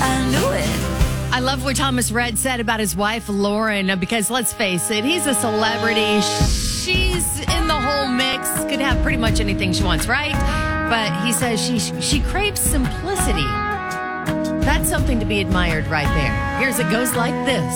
I knew it. I love what Thomas Rhett said about his wife, Lauren, because let's face it, he's a celebrity. She's in the whole mix, could have pretty much anything she wants, right? But he says she craves simplicity. That's something to be admired right there. Here's It Goes Like This.